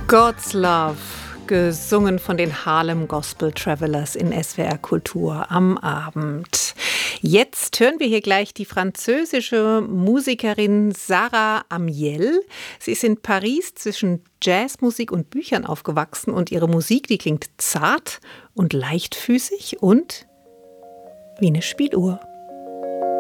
God's Love, gesungen von den Harlem Gospel Travelers in SWR Kultur am Abend. Jetzt hören wir hier gleich die französische Musikerin Sarah Amiel. Sie ist in Paris zwischen Jazzmusik und Büchern aufgewachsen und ihre Musik, die klingt zart und leichtfüßig und wie eine Spieluhr.